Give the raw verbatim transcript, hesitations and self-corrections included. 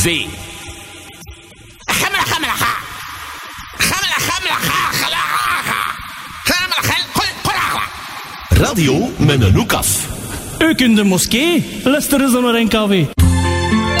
Gamla, gamla, ha. Gamla, gamla, ha. Gamla, ha. Gamla, gamla, ha. Radio met een hoek af. Ook in de moskee, luisteren ze naar N K W.